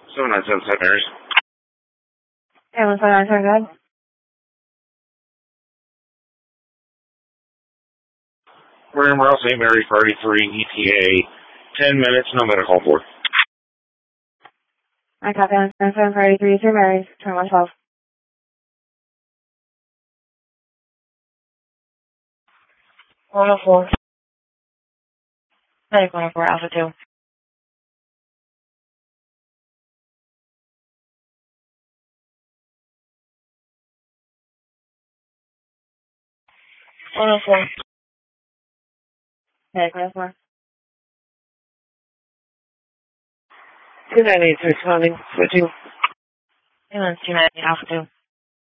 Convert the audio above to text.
797 St. Mary's. Yeah, 179, go ahead. We're in Route St. Mary's, Priority 3, ETA, 10 minutes, no medical on board. I copy on 77, Priority 3, St. Mary's, 2112. 104. Medic 104, Alpha 2. 104. Medic 104. 298 responding, switching. Ambulance 290, Alpha 2.